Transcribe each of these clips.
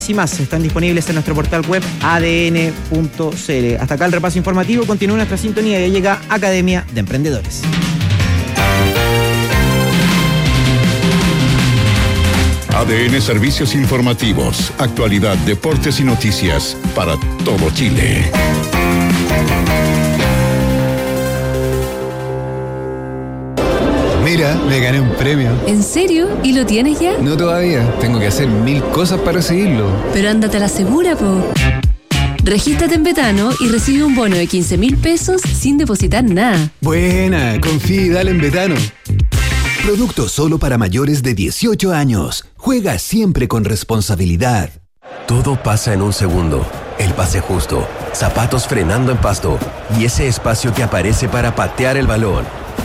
y más están disponibles en nuestro portal web adn.cl. Hasta acá el repaso informativo. Continúa nuestra sintonía y ya llega Academia de Emprendedores. ADN Servicios Informativos, actualidad, deportes y noticias para todo Chile. Mira, me gané un premio. ¿En serio? ¿Y lo tienes ya? No todavía, tengo que hacer 1000 cosas para recibirlo. Pero ándate a la segura, po. Regístrate en Betano y recibe un bono de 15.000 pesos sin depositar nada. Buena, confía y dale en Betano. Producto solo para mayores de 18 años. Juega siempre con responsabilidad. Todo pasa en un segundo. El pase justo, zapatos frenando en pasto y ese espacio que aparece para patear el balón.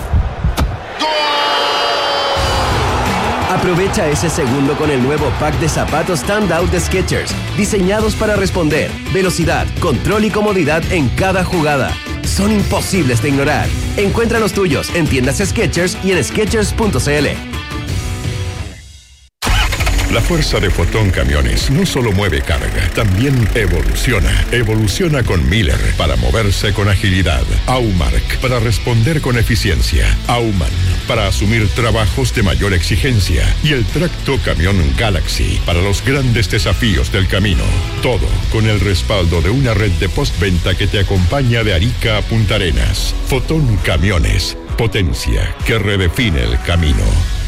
Aprovecha ese segundo con el nuevo pack de zapatos Standout de Skechers, diseñados para responder, velocidad, control y comodidad en cada jugada. Son imposibles de ignorar. Encuentra los tuyos en tiendas Skechers y en Skechers.cl. La fuerza de Fotón Camiones no solo mueve carga, también evoluciona. Evoluciona con Miller para moverse con agilidad. Aumark para responder con eficiencia. Auman para asumir trabajos de mayor exigencia. Y el Tracto Camión Galaxy para los grandes desafíos del camino. Todo con el respaldo de una red de postventa que te acompaña de Arica a Punta Arenas. Fotón Camiones, potencia que redefine el camino.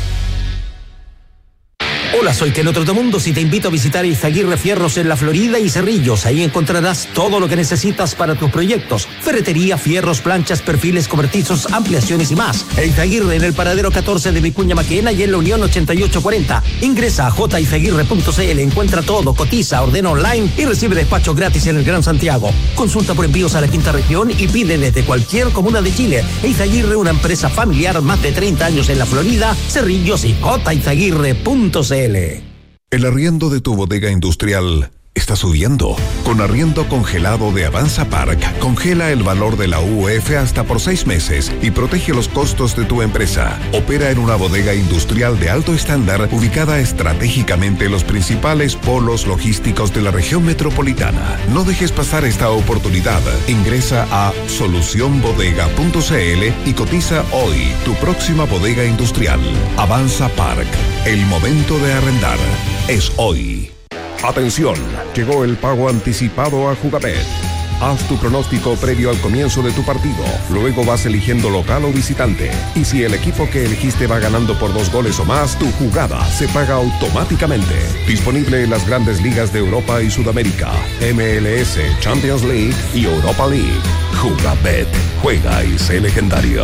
Hola, soy Keno Trotamundos y te invito a visitar Izaguirre Fierros en la Florida y Cerrillos. Ahí encontrarás todo lo que necesitas para tus proyectos. Ferretería, fierros, planchas, perfiles, cobertizos, ampliaciones y más. Izaguirre en el paradero 14 de Vicuña Maquena y en la Unión 8840. Ingresa a jizaguirre.cl, encuentra todo, cotiza, ordena online y recibe despacho gratis en el Gran Santiago. Consulta por envíos a la quinta región y pide desde cualquier comuna de Chile. Izaguirre, una empresa familiar, más de 30 años en la Florida, Cerrillos y jizaguirre.cl. El arriendo de tu bodega industrial está subiendo. Con arriendo congelado de Avanza Park, congela el valor de la UF hasta por 6 meses y protege los costos de tu empresa. Opera en una bodega industrial de alto estándar ubicada estratégicamente en los principales polos logísticos de la región metropolitana. No dejes pasar esta oportunidad. Ingresa a solucionbodega.cl y cotiza hoy tu próxima bodega industrial. Avanza Park. El momento de arrendar es hoy. Atención, llegó el pago anticipado a Jugabet. Haz tu pronóstico previo al comienzo de tu partido. Luego vas eligiendo local o visitante. Y si el equipo que elegiste va ganando por 2 goles o más, tu jugada se paga automáticamente. Disponible en las grandes ligas de Europa y Sudamérica, MLS, Champions League y Europa League. Jugabet. Juega y sé legendario.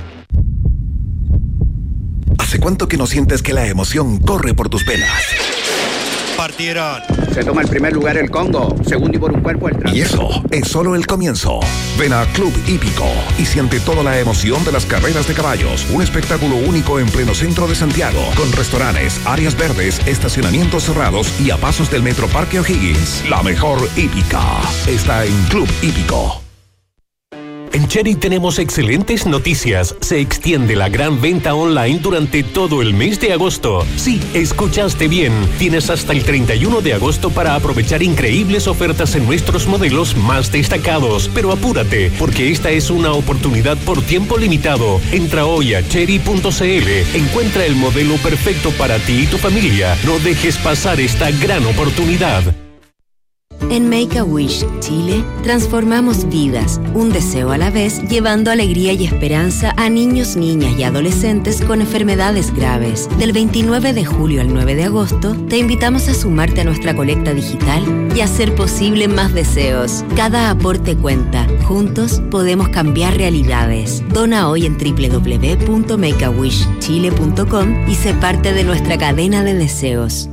¿Hace cuánto que no sientes que la emoción corre por tus venas? Partieron. Se toma el primer lugar el Congo, segundo y por un cuerpo el Trans. Y eso es solo el comienzo. Ven a Club Hípico y siente toda la emoción de las carreras de caballos. Un espectáculo único en pleno centro de Santiago, con restaurantes, áreas verdes, estacionamientos cerrados y a pasos del Metro Parque O'Higgins. La mejor hípica está en Club Hípico. En Cherry tenemos excelentes noticias. Se extiende la gran venta online durante todo el mes de agosto. Sí, escuchaste bien. Tienes hasta el 31 de agosto para aprovechar increíbles ofertas en nuestros modelos más destacados. Pero apúrate, porque esta es una oportunidad por tiempo limitado. Entra hoy a cherry.cl. Encuentra el modelo perfecto para ti y tu familia. No dejes pasar esta gran oportunidad. En Make-A-Wish Chile transformamos vidas, un deseo a la vez, llevando alegría y esperanza a niños, niñas y adolescentes con enfermedades graves. Del 29 de julio al 9 de agosto, te invitamos a sumarte a nuestra colecta digital y hacer posible más deseos. Cada aporte cuenta. Juntos podemos cambiar realidades. Dona hoy en www.makeawishchile.com y sé parte de nuestra cadena de deseos.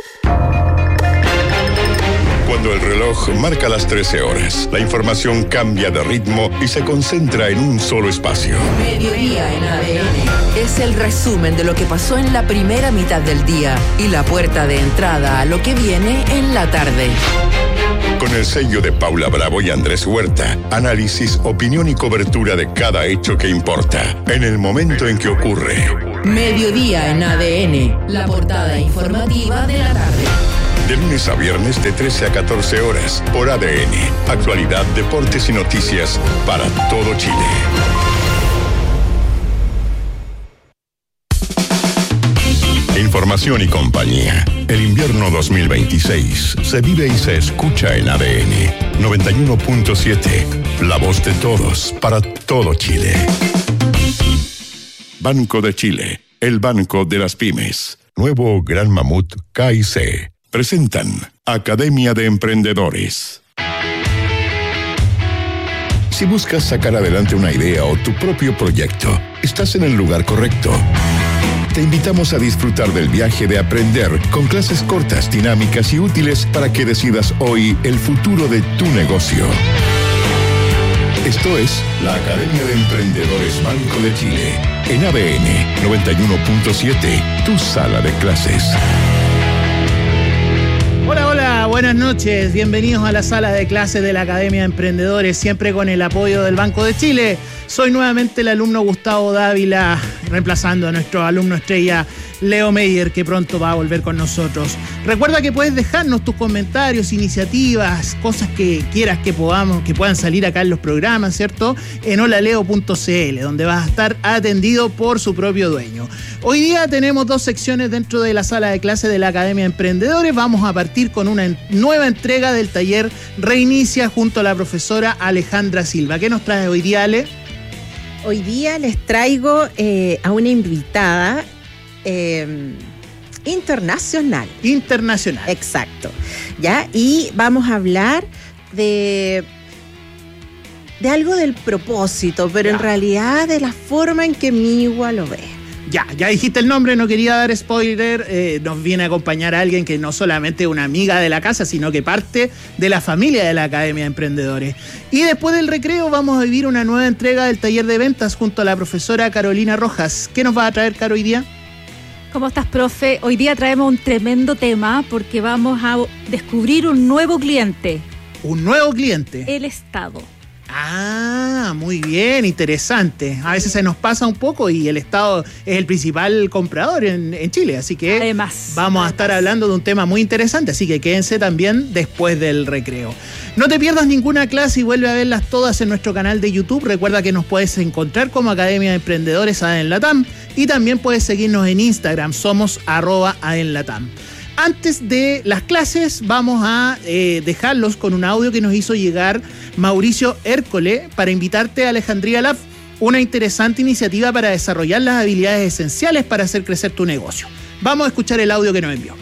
Cuando el reloj marca las 13 horas, la información cambia de ritmo y se concentra en un solo espacio. Mediodía en ADN. Es el resumen de lo que pasó en la primera mitad del día y la puerta de entrada a lo que viene en la tarde. Con el sello de Paula Bravo y Andrés Huerta, análisis, opinión y cobertura de cada hecho que importa, en el momento en que ocurre. Mediodía en ADN, la portada informativa de la tarde. De lunes a viernes de 13 a 14 horas por ADN. Actualidad, deportes y noticias para todo Chile. Información y compañía. El invierno 2026 se vive y se escucha en ADN 91.7. La voz de todos para todo Chile. Banco de Chile, el banco de las pymes. Nuevo Gran Mamut K&C. Presentan Academia de Emprendedores. Si buscas sacar adelante una idea o tu propio proyecto, estás en el lugar correcto. Te invitamos a disfrutar del viaje de aprender con clases cortas, dinámicas y útiles para que decidas hoy el futuro de tu negocio. Esto es la Academia de Emprendedores Banco de Chile, en ADN 91.7, tu sala de clases. Hola, buenas noches. Bienvenidos a la sala de clases de la Academia de Emprendedores, siempre con el apoyo del Banco de Chile. Soy nuevamente el alumno Gustavo Dávila, reemplazando a nuestro alumno estrella Leo Meyer, que pronto va a volver con nosotros. Recuerda que puedes dejarnos tus comentarios, iniciativas, cosas que quieras que puedan salir acá en los programas, ¿cierto? En holaleo.cl, donde vas a estar atendido por su propio dueño. Hoy día tenemos 2 secciones dentro de la sala de clase de la Academia de Emprendedores. Vamos a partir con una nueva entrega del taller Reinicia junto a la profesora Alejandra Silva. ¿Qué nos trae hoy día, Ale? Hoy día les traigo a una invitada internacional. Internacional. Exacto. ¿Ya? Y vamos a hablar de algo del propósito, pero en realidad de la forma en que Migua lo ve. Ya dijiste el nombre, no quería dar spoiler. Nos viene a acompañar a alguien que no solamente es una amiga de la casa, sino que parte de la familia de la Academia de Emprendedores. Y después del recreo vamos a vivir una nueva entrega del taller de ventas junto a la profesora Carolina Rojas. ¿Qué nos va a traer, Caro, hoy día? ¿Cómo estás, profe? Hoy día traemos un tremendo tema porque vamos a descubrir un nuevo cliente. ¿Un nuevo cliente? El Estado. Ah, muy bien, interesante. A veces se nos pasa un poco y el Estado es el principal comprador en Chile, así que vamos a estar hablando de un tema muy interesante, así que quédense también después del recreo. No te pierdas ninguna clase y vuelve a verlas todas en nuestro canal de YouTube. Recuerda que nos puedes encontrar como Academia de Emprendedores ADENLATAM y también puedes seguirnos en Instagram, somos @ADENLATAM. Antes de las clases vamos a dejarlos con un audio que nos hizo llegar Mauricio Hércole para invitarte a Alejandría Lab, una interesante iniciativa para desarrollar las habilidades esenciales para hacer crecer tu negocio. Vamos a escuchar el audio que nos envió.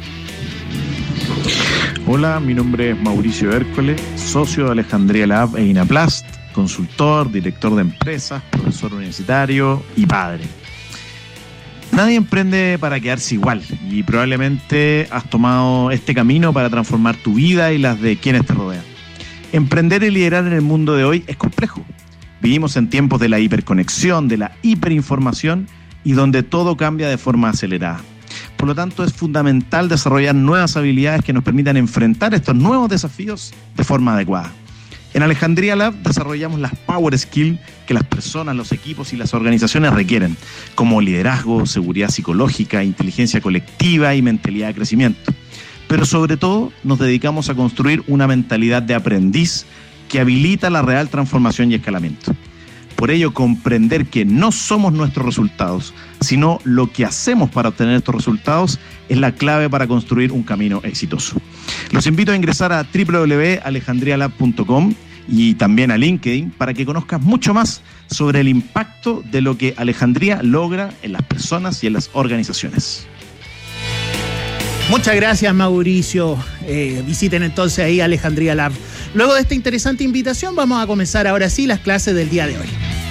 Hola, mi nombre es Mauricio Hércole, socio de Alejandría Lab e Inaplast, consultor, director de empresas, profesor universitario y padre. Nadie emprende para quedarse igual y probablemente has tomado este camino para transformar tu vida y las de quienes te rodean. Emprender y liderar en el mundo de hoy es complejo. Vivimos en tiempos de la hiperconexión, de la hiperinformación y donde todo cambia de forma acelerada. Por lo tanto, es fundamental desarrollar nuevas habilidades que nos permitan enfrentar estos nuevos desafíos de forma adecuada. En Alejandría Lab desarrollamos las Power Skills que las personas, los equipos y las organizaciones requieren, como liderazgo, seguridad psicológica, inteligencia colectiva y mentalidad de crecimiento. Pero sobre todo nos dedicamos a construir una mentalidad de aprendiz que habilita la real transformación y escalamiento. Por ello, comprender que no somos nuestros resultados, sino lo que hacemos para obtener estos resultados es la clave para construir un camino exitoso. Los invito a ingresar a www.alejandrialab.com y también a LinkedIn para que conozcas mucho más sobre el impacto de lo que Alejandría logra en las personas y en las organizaciones. Muchas gracias, Mauricio. Visiten entonces ahí Alejandría Lab. Luego de esta interesante invitación vamos a comenzar ahora sí las clases del día de hoy.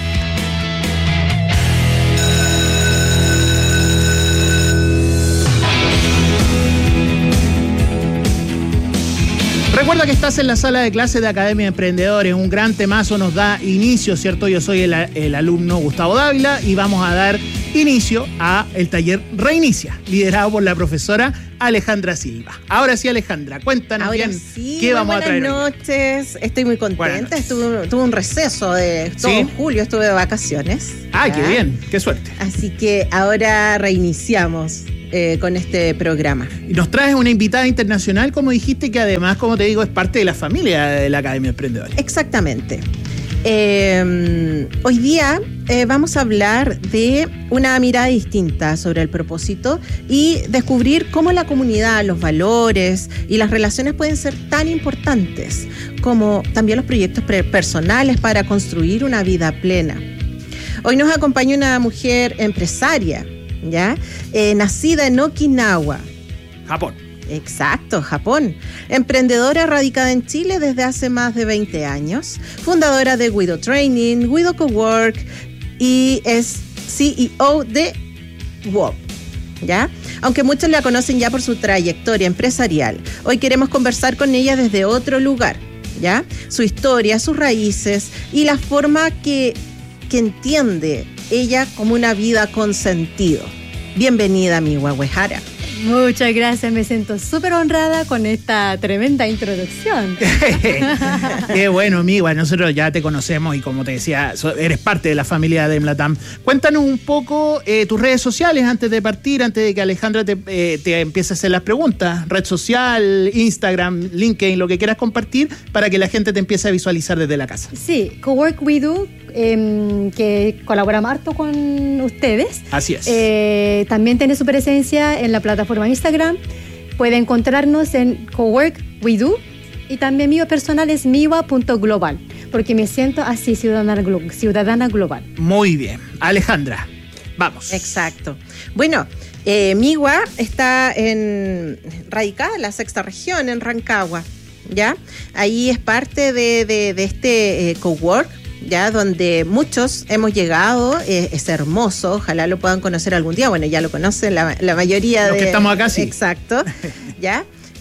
Recuerda que estás en la sala de clases de Academia de Emprendedores. Un gran temazo nos da inicio, ¿cierto? Yo soy el alumno Gustavo Dávila y vamos a dar inicio a el taller Reinicia, liderado por la profesora Alejandra Silva. Ahora sí, Alejandra, cuéntanos qué vamos a traer. Buenas noches, estoy muy contenta. Tuve un receso de todo julio, estuve de vacaciones. ¡Ay, qué bien! ¡Qué suerte! Así que ahora reiniciamos con este programa. Y nos traes una invitada internacional, como dijiste, que además, como te digo, es parte de la familia de la Academia de Emprendedores. Exactamente. Hoy día vamos a hablar de una mirada distinta sobre el propósito y descubrir cómo la comunidad, los valores y las relaciones pueden ser tan importantes como también los proyectos personales para construir una vida plena. Hoy nos acompaña una mujer empresaria, ¿ya? Nacida en Okinawa, Japón. Exacto, Japón. Emprendedora radicada en Chile desde hace más de 20 años. Fundadora de Guido Training, Guido Cowork y es CEO de WOP, ¿ya? Aunque muchos la conocen ya por su trayectoria empresarial, hoy queremos conversar con ella desde otro lugar, ¿ya? Su historia, sus raíces y la forma que entiende ella como una vida con sentido. Bienvenida, Miwa Uehara. Muchas gracias, me siento súper honrada con esta tremenda introducción. Qué bueno, Miwa, nosotros ya te conocemos y como te decía, eres parte de la familia de Emlatam. Cuéntanos un poco tus redes sociales antes de partir, antes de que Alejandra te empiece a hacer las preguntas. Red social, Instagram, LinkedIn, lo que quieras compartir para que la gente te empiece a visualizar desde la casa. Sí, Cowork Guido, que colaboramos harto con ustedes. Así es. También tiene su presencia en la plataforma Instagram. Puede encontrarnos en Cowork We Do y también mi personal es miwa.global porque me siento así, ciudadana global. Muy bien. Alejandra, vamos. Exacto. Bueno, Miwa está radicada en la sexta región, en Rancagua, ¿ya? Ahí es parte de este Cowork, ya, donde muchos hemos llegado. Es hermoso, ojalá lo puedan conocer algún día. Bueno, ya lo conocen la mayoría los que estamos acá, sí. Exacto, ya.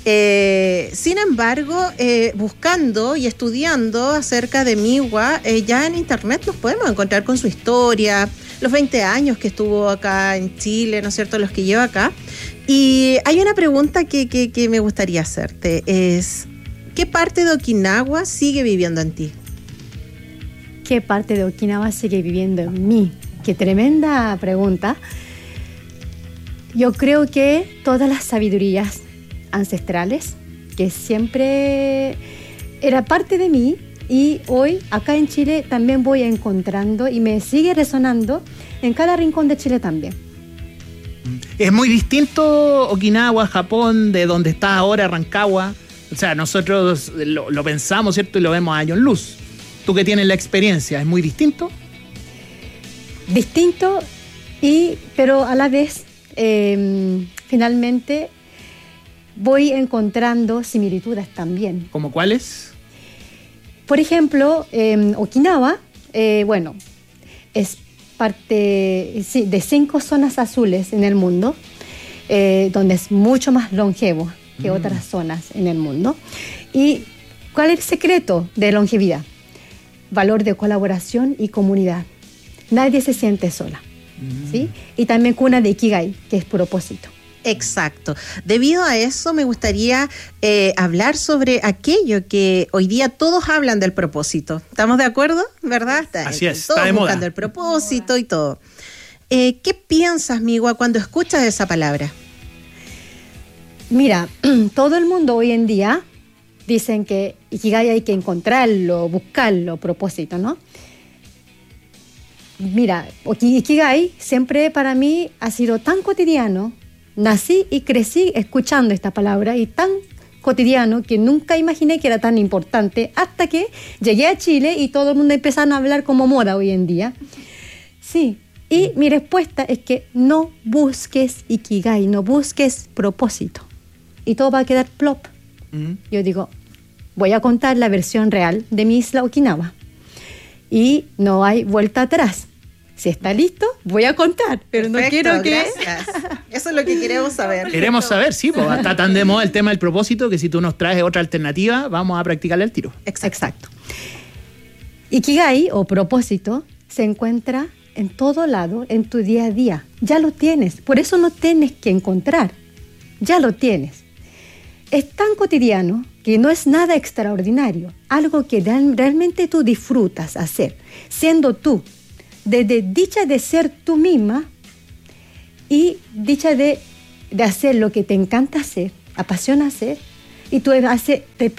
Sin embargo, buscando y estudiando acerca de Miwa, ya en internet nos podemos encontrar con su historia, los 20 años que estuvo acá en Chile, ¿no es cierto?, los que lleva acá. Y hay una pregunta que me gustaría hacerte, es ¿qué parte de Okinawa sigue viviendo en ti? ¿Qué parte de Okinawa sigue viviendo en mí? Qué tremenda pregunta. Yo creo que todas las sabidurías ancestrales, que siempre era parte de mí, y hoy acá en Chile también voy encontrando y me sigue resonando en cada rincón de Chile también. Es muy distinto Okinawa, Japón, de donde está ahora Rancagua. O sea, nosotros lo pensamos, ¿cierto? Y lo vemos a años luz. Tú que tienes la experiencia, ¿es muy distinto? Distinto, pero a la vez, finalmente, voy encontrando similitudes también. ¿Cómo cuáles? Por ejemplo, Okinawa, es parte de 5 zonas azules en el mundo, donde es mucho más longevo que otras zonas en el mundo. ¿Y cuál es el secreto de longevidad? Valor de colaboración y comunidad. Nadie se siente sola, ¿sí? Y también cuna de Ikigai, que es propósito. Exacto. Debido a eso me gustaría hablar sobre aquello que hoy día todos hablan del propósito. ¿Estamos de acuerdo? ¿Verdad? Así es, todos está de moda. Buscando el propósito y todo. ¿Qué piensas, Miwa, cuando escuchas esa palabra? Mira, todo el mundo hoy en día dicen que Ikigai hay que encontrarlo, buscarlo, propósito, ¿no? Mira, Ikigai siempre para mí ha sido tan cotidiano. Nací y crecí escuchando esta palabra y tan cotidiano que nunca imaginé que era tan importante hasta que llegué a Chile y todo el mundo empezaron a hablar como moda hoy en día. Sí, y mi respuesta es que no busques Ikigai, no busques propósito y todo va a quedar plop. Yo digo, voy a contar la versión real de mi isla Okinawa y no hay vuelta atrás. Si está listo, voy a contar, pero perfecto, no quiero que... Gracias. Eso es lo que queremos saber. Queremos saber, sí, pues está tan de moda el tema del propósito que si tú nos traes otra alternativa, vamos a practicarle al tiro. Exacto. Ikigai, o propósito, se encuentra en todo lado, en tu día a día. Ya lo tienes, por eso no tienes que encontrar. Ya lo tienes. Es tan cotidiano que no es nada extraordinario, algo que realmente tú disfrutas hacer, siendo tú, desde dicha de ser tú misma y dicha de de hacer lo que te encanta hacer, apasiona hacer, y tú haces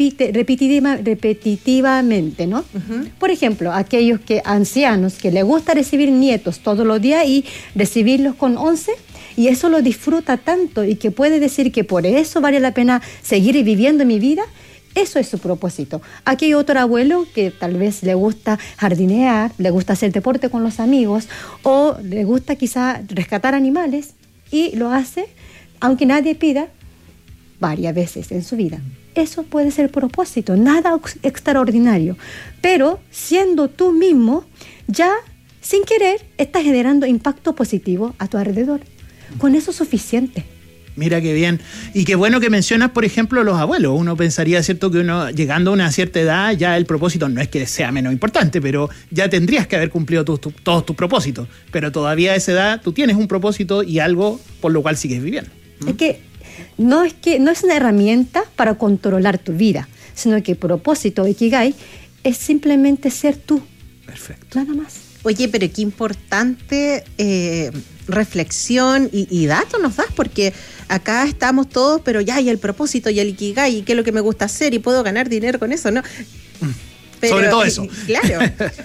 repetitivamente, ¿no? Por ejemplo, aquellos ancianos que les gusta recibir nietos todos los días y recibirlos con 11, y eso lo disfruta tanto y que puede decir que por eso vale la pena seguir viviendo mi vida, eso es su propósito. Aquí hay otro abuelo que tal vez le gusta jardinear, le gusta hacer deporte con los amigos o le gusta quizá rescatar animales y lo hace, aunque nadie pida, varias veces en su vida. Eso puede ser propósito, nada extraordinario. Pero siendo tú mismo, ya sin querer estás generando impacto positivo a tu alrededor. Con eso es suficiente. Mira qué bien. Y qué bueno que mencionas, por ejemplo, los abuelos. Uno pensaría, ¿cierto?, que uno llegando a una cierta edad ya el propósito no es que sea menos importante, pero ya tendrías que haber cumplido todos tus propósitos. Pero todavía a esa edad tú tienes un propósito y algo por lo cual sigues viviendo. Es que no es una herramienta para controlar tu vida, sino que propósito, Ikigai, es simplemente ser tú. Perfecto. Nada más. Oye, pero qué importante reflexión y datos nos das, porque acá estamos todos, pero ya, y el propósito, y el Ikigai, y qué es lo que me gusta hacer, y puedo ganar dinero con eso, ¿no? Pero, sobre todo eso. Claro.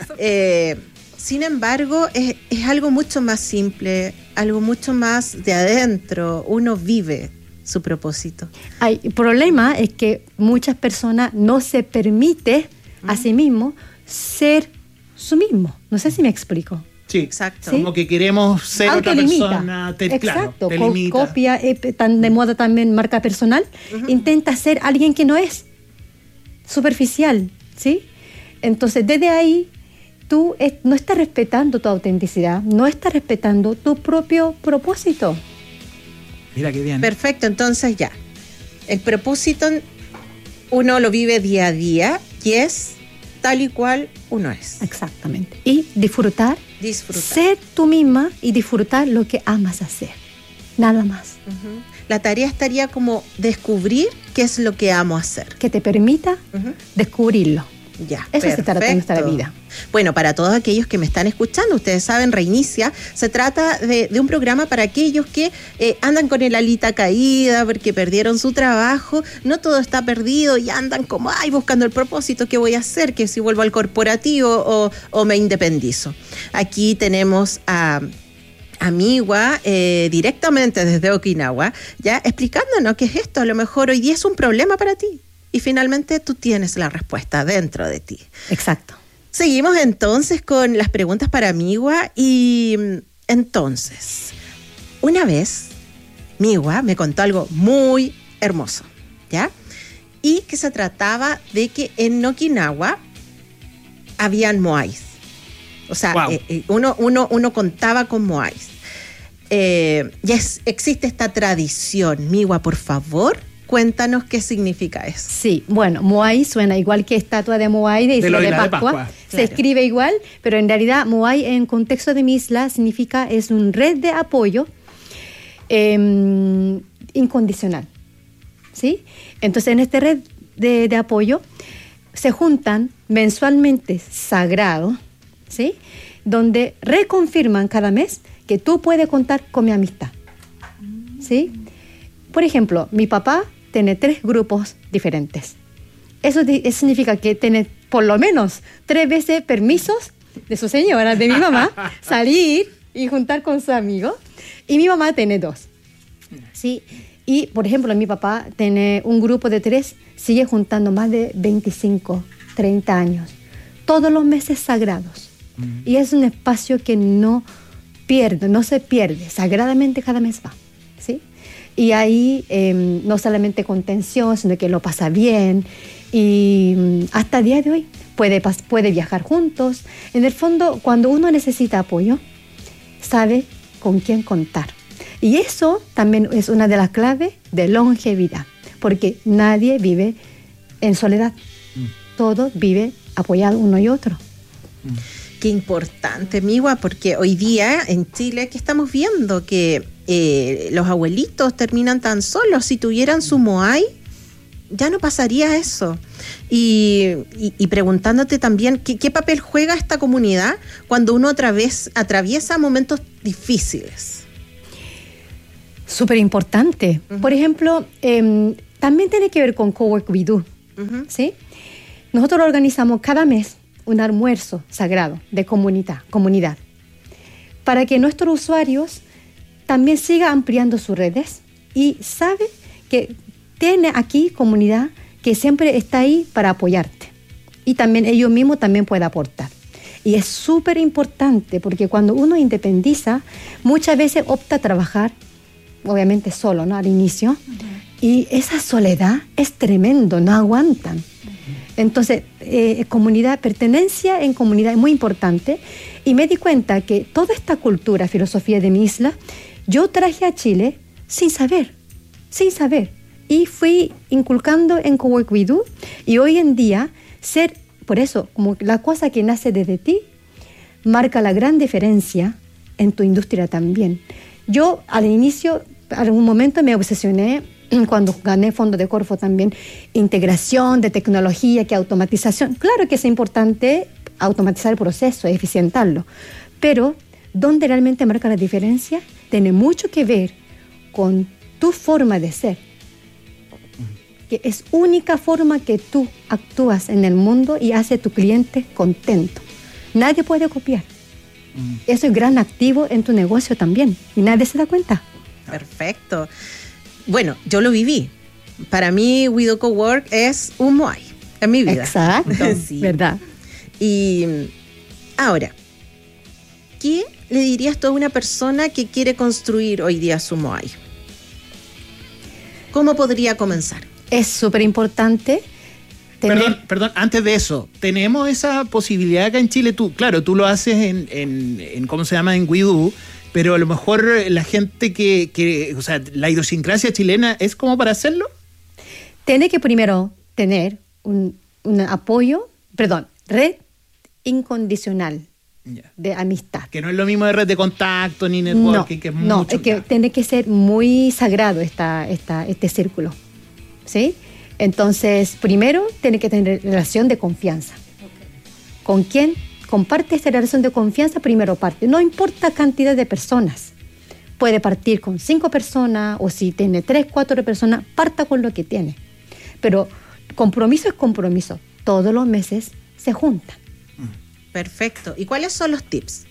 Sin embargo, es algo mucho más simple, algo mucho más de adentro. Uno vive su propósito. El problema es que muchas personas no se permiten a sí mismos ser su mismo. No sé si me explico. Sí, exacto. ¿Sí? Como que queremos ser otra persona. Exacto. Claro, te limita. Copia, tan de moda también marca personal. Intenta ser alguien que no es. Superficial, ¿sí? Entonces, desde ahí, tú no estás respetando tu autenticidad, no estás respetando tu propio propósito. Mira qué bien. Perfecto, entonces ya. El propósito uno lo vive día a día y es tal y cual uno es. Exactamente. Y disfrutar. Ser tú misma y disfrutar lo que amas hacer. Nada más. La tarea estaría como descubrir qué es lo que amo hacer. Que te permita descubrirlo. Ya, eso se trata de nuestra vida. Bueno, para todos aquellos que me están escuchando, ustedes saben, Reinicia se trata de un programa para aquellos que andan con el alita caída porque perdieron su trabajo. No todo está perdido y andan como, buscando el propósito, ¿qué voy a hacer? Que si vuelvo al corporativo o me independizo. Aquí tenemos a Miwa, directamente desde Okinawa, ya explicándonos qué es esto. A lo mejor hoy día es un problema para ti. Y finalmente tú tienes la respuesta dentro de ti. Exacto. Seguimos entonces con las preguntas para Miwa. Y entonces, una vez, Miwa me contó algo muy hermoso, ¿ya? Y que se trataba de que en Okinawa habían moais. O sea, uno contaba con moais. Existe esta tradición. Miwa, por favor, cuéntanos qué significa eso. Sí, bueno, Moai suena igual que estatua de Moai de Isla de Pascua. Claro. Se escribe igual, pero en realidad Moai en contexto de mi isla es una red de apoyo incondicional. ¿Sí? Entonces en esta red de apoyo se juntan mensualmente sagrados, ¿sí? Donde reconfirman cada mes que tú puedes contar con mi amistad. ¿Sí? Por ejemplo, mi papá tiene 3 grupos diferentes. Eso significa que tiene por lo menos 3 veces permisos de su señora, de mi mamá, salir y juntar con sus amigos. Y mi mamá tiene 2. ¿Sí? Y, por ejemplo, mi papá tiene un grupo de 3, sigue juntando más de 25, 30 años. Todos los meses sagrados. Y es un espacio que no se pierde. Sagradamente cada mes va. ¿Sí? Y ahí no solamente con tensión, sino que lo pasa bien. Y hasta el día de hoy puede viajar juntos. En el fondo, cuando uno necesita apoyo, sabe con quién contar. Y eso también es una de las claves de longevidad, porque nadie vive en soledad. Todos viven apoyados uno y otro. Qué importante, Miwa, porque hoy día en Chile, ¿qué estamos viendo? Que los abuelitos terminan tan solos. Si tuvieran su Moai, ya no pasaría eso. Y preguntándote también, ¿qué papel juega esta comunidad cuando uno atraviesa momentos difíciles? Súper importante. Por ejemplo, también tiene que ver con Cowork We Do. ¿Sí? Nosotros organizamos cada mes un almuerzo sagrado de comunidad, para que nuestros usuarios también sigan ampliando sus redes y saben que tiene aquí comunidad que siempre está ahí para apoyarte. Y también ellos mismos también pueden aportar. Y es súper importante porque cuando uno independiza, muchas veces opta a trabajar, obviamente solo, ¿no? Al inicio. Y esa soledad es tremendo, no aguantan. Entonces, comunidad, pertenencia en comunidad es muy importante. Y me di cuenta que toda esta cultura, filosofía de mi isla, yo traje a Chile sin saber. Y fui inculcando en Cowork We Do. Y hoy en día, por eso, como la cosa que nace desde ti, marca la gran diferencia en tu industria también. Yo al inicio, en algún momento me obsesioné, cuando gané Fondo de Corfo también, integración de tecnología, que automatización. Claro que es importante automatizar el proceso, eficientarlo, pero donde realmente marca la diferencia tiene mucho que ver con tu forma de ser, que es única forma que tú actúas en el mundo y hace a tu cliente contento. Nadie puede copiar. Eso es gran activo en tu negocio también y nadie se da cuenta. Perfecto. Bueno, yo lo viví. Para mí, We Do Cowork es un Moai en mi vida. Exacto, sí. ¿Verdad? Y ahora, ¿qué le dirías tú a una persona que quiere construir hoy día su Moai? ¿Cómo podría comenzar? Es súper importante. Perdón, antes de eso, ¿tenemos esa posibilidad acá en Chile? Tú lo haces en ¿cómo se llama? En We Do, pero a lo mejor la gente que o sea, la idiosincrasia chilena es como para hacerlo. Tiene que primero tener un apoyo, red incondicional de amistad. Que no es lo mismo de red de contacto ni networking, que es mucho. No, es que tiene que ser muy sagrado este círculo, ¿sí? Entonces, primero tiene que tener relación de confianza. ¿Con quién comparte esta relación de confianza? Primero parte. No importa cantidad de personas. Puede partir con 5 personas o si tiene 3, 4 personas, parta con lo que tiene. Pero compromiso es compromiso. Todos los meses se juntan. Perfecto. ¿Y cuáles son los tips?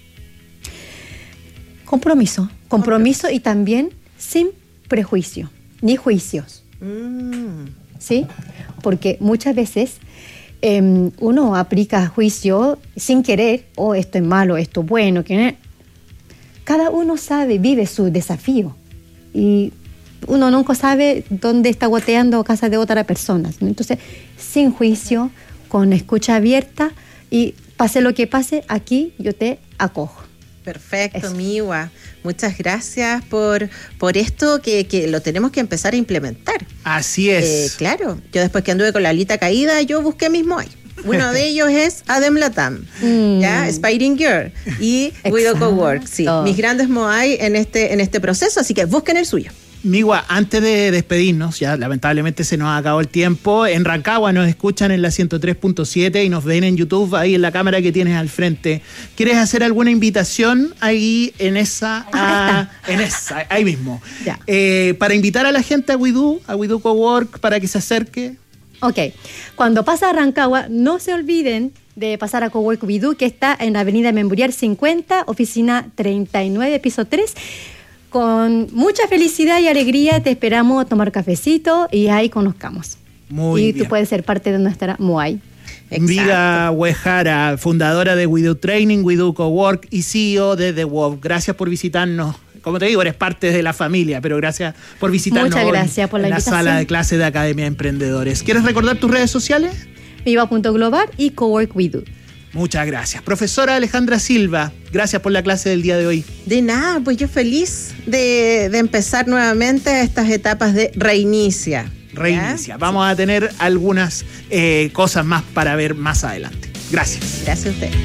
Compromiso y también sin prejuicio, ni juicios. ¿Sí? Porque muchas veces uno aplica juicio sin querer, esto es malo, esto es bueno. Cada uno vive su desafío y uno nunca sabe dónde está goteando casa de otra persona. Entonces, sin juicio, con escucha abierta y pase lo que pase, aquí yo te acojo. Perfecto, Miwa. Muchas gracias por esto que lo tenemos que empezar a implementar. Así es. Claro, yo después que anduve con la alita caída, yo busqué mis Moai. Uno de ellos es Adem Latam, ¿ya? Spiring Girl y We Do Cowork. Sí, mis grandes Moai en este proceso, así que busquen el suyo. Miwa, antes de despedirnos, ya lamentablemente se nos acabó el tiempo. En Rancagua nos escuchan en la 103.7 y nos ven en YouTube, ahí en la cámara que tienes al frente. ¿Quieres hacer alguna invitación ahí en esa? Ahí mismo. Para invitar a la gente a We Do Cowork, para que se acerque. Ok. Cuando pasa a Rancagua, no se olviden de pasar a Cowork We Do, que está en la avenida Memorial 50, oficina 39, piso 3. Con mucha felicidad y alegría te esperamos a tomar cafecito y ahí conozcamos. Muy bien. Y tú puedes ser parte de nuestra Moai. Miga Uehara, fundadora de We Do Training, We Do Cowork y CEO de The Wolf. Gracias por visitarnos. Como te digo, eres parte de la familia, pero gracias por visitarnos. Muchas gracias por la invitación. En la sala de clase de Academia de Emprendedores. ¿Quieres recordar tus redes sociales? Miva.global y Cowork We Do. Muchas gracias. Profesora Alejandra Silva, gracias por la clase del día de hoy. De nada, pues yo feliz de empezar nuevamente estas etapas de reinicia. Vamos a tener algunas cosas más para ver más adelante. Gracias. Gracias a usted.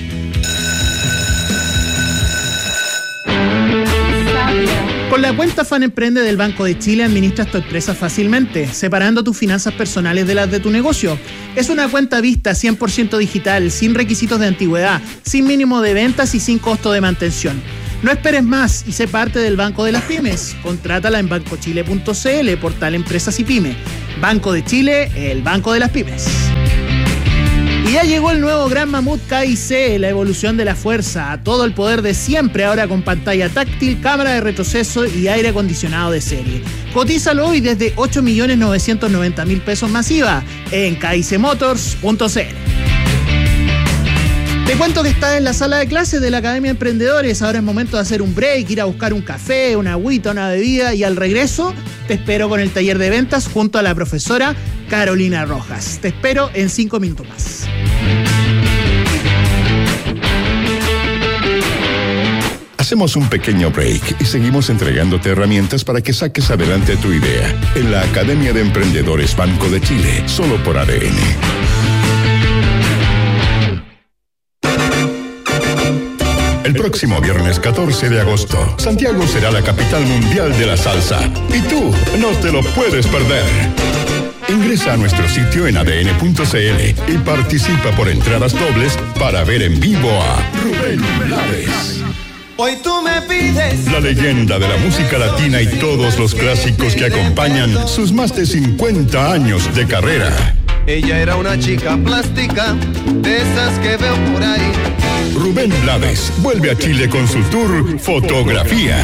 Con la cuenta Fan Emprende del Banco de Chile administras tu empresa fácilmente, separando tus finanzas personales de las de tu negocio. Es una cuenta vista 100% digital, sin requisitos de antigüedad, sin mínimo de ventas y sin costo de mantención. No esperes más y sé parte del Banco de las Pymes. Contrátala en bancochile.cl, portal Empresas y Pyme. Banco de Chile, el Banco de las Pymes. Y ya llegó el nuevo Gran Mamut KIC, la evolución de la fuerza, a todo el poder de siempre, ahora con pantalla táctil, cámara de retroceso y aire acondicionado de serie. Cotízalo hoy desde 8.990.000 pesos masiva en kicmotors.cl. Te cuento que estás en la sala de clases de la Academia de Emprendedores. Ahora es momento de hacer un break, ir a buscar un café, una agüita, una bebida, y al regreso te espero con el taller de ventas junto a la profesora Carolina Rojas. Te espero en 5 minutos más. Hacemos un pequeño break y seguimos entregándote herramientas para que saques adelante tu idea en la Academia de Emprendedores Banco de Chile, solo por ADN. El próximo viernes 14 de agosto, Santiago será la capital mundial de la salsa y tú no te lo puedes perder. Ingresa a nuestro sitio en adn.cl y participa por entradas dobles para ver en vivo a Rubén Blades. Hoy tú me pides. La leyenda de la música latina y todos los clásicos que acompañan sus más de 50 años de carrera. Ella era una chica plástica, de esas que veo por ahí. Rubén Blades vuelve a Chile con su tour Fotografía.